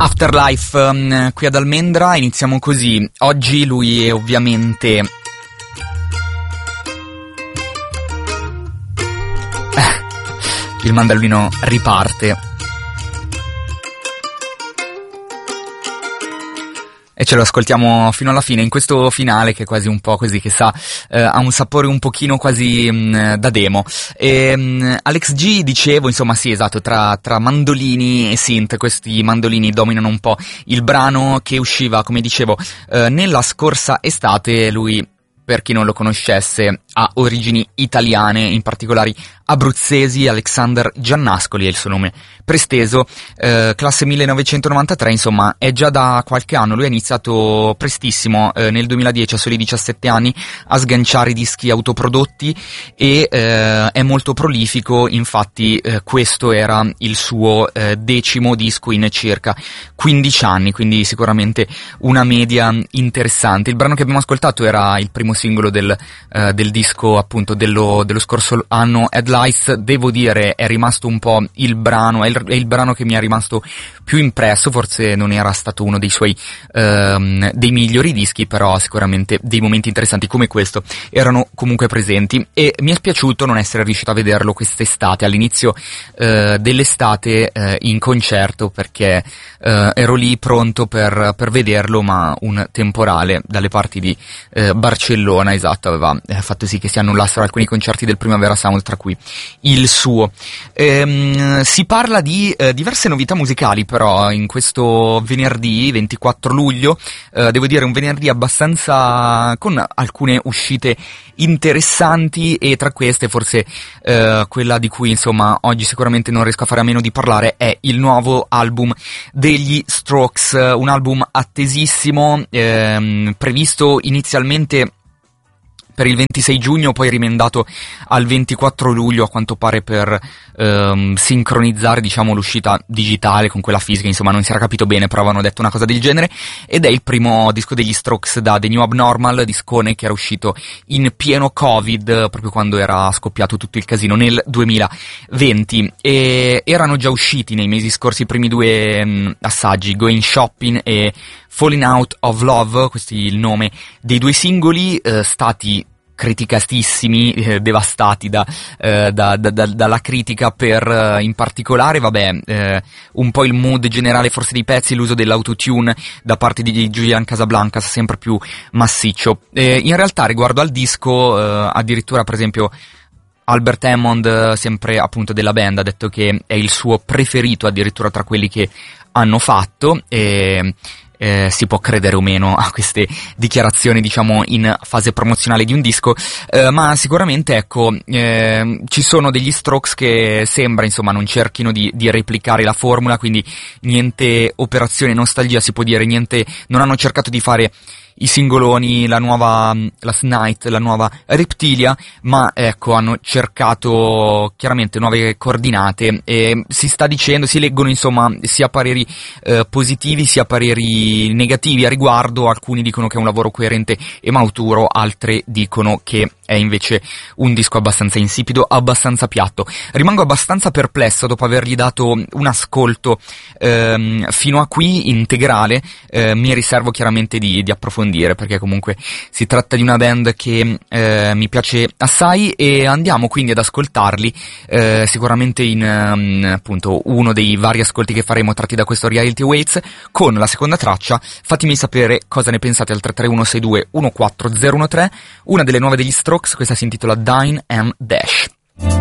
Afterlife qui ad Almendra, iniziamo così. Oggi lui è ovviamente il mandolino riparte e ce lo ascoltiamo fino alla fine, in questo finale che è quasi un po' così, che ha un sapore un pochino quasi da demo. Alex G, dicevo, insomma sì, esatto, tra mandolini e synth, questi mandolini dominano un po' il brano che usciva, come dicevo, nella scorsa estate. Lui, per chi non lo conoscesse, ha origini italiane, in particolare abruzzesi. Alexander Giannascoli è il suo nome presteso, classe 1993, insomma è già da qualche anno. Lui ha iniziato prestissimo, nel 2010, a soli 17 anni, a sganciare i dischi autoprodotti e è molto prolifico. Infatti questo era il suo 10° disco in circa 15 anni, quindi sicuramente una media interessante. Il brano che abbiamo ascoltato era il primo singolo del disco, appunto, dello scorso anno, Headlights. Devo dire, è rimasto un po' il brano, è il brano che mi è rimasto più impresso. Forse non era stato uno dei suoi dei migliori dischi, però sicuramente dei momenti interessanti come questo erano comunque presenti, e mi è spiaciuto non essere riuscito a vederlo quest'estate, all'inizio dell'estate, in concerto, perché ero lì pronto per vederlo, ma un temporale dalle parti di Barcellona, esatto, aveva fatto sì che si annullassero alcuni concerti del Primavera Sound, tra cui il suo. Si parla di diverse novità musicali però in questo venerdì 24 luglio, devo dire un venerdì abbastanza con alcune uscite interessanti, e tra queste forse quella di cui insomma oggi sicuramente non riesco a fare a meno di parlare è il nuovo album degli Strokes, un album attesissimo, previsto inizialmente per il 26 giugno, poi rimendato al 24 luglio, a quanto pare per sincronizzare, diciamo, l'uscita digitale con quella fisica. Insomma, non si era capito bene, però avevano detto una cosa del genere, ed è il primo disco degli Strokes da The New Abnormal, discone che era uscito in pieno Covid, proprio quando era scoppiato tutto il casino nel 2020, e erano già usciti nei mesi scorsi i primi due assaggi, Going Shopping e Falling Out of Love, questi il nome dei due singoli, stati criticatissimi, devastati dalla critica per in particolare, un po' il mood generale forse dei pezzi, l'uso dell'autotune da parte di Julian Casablancas sempre più massiccio. In realtà, riguardo al disco, addirittura per esempio Albert Hammond, sempre appunto della band, ha detto che è il suo preferito addirittura tra quelli che hanno fatto, e si può credere o meno a queste dichiarazioni, diciamo, in fase promozionale di un disco, ma sicuramente, ecco, ci sono degli Strokes che sembra, insomma, non cerchino di replicare la formula, quindi niente operazione nostalgia, si può dire, niente, non hanno cercato di fare i singoloni, la nuova Last Night, la nuova Reptilia, ma ecco, hanno cercato chiaramente nuove coordinate, e si sta dicendo, si leggono insomma sia pareri positivi sia pareri negativi a riguardo. Alcuni dicono che è un lavoro coerente e maturo, altri dicono che è invece un disco abbastanza insipido, abbastanza piatto. Rimango abbastanza perplesso dopo avergli dato un ascolto fino a qui integrale. Mi riservo chiaramente di approfondire, perché comunque si tratta di una band che mi piace assai, e andiamo quindi ad ascoltarli sicuramente in appunto uno dei vari ascolti che faremo tratti da questo Reality Waits, con la seconda traccia. Fatemi sapere cosa ne pensate al 33162 14013, una delle nuove degli Strokes. Questa si intitola Dine and Dash.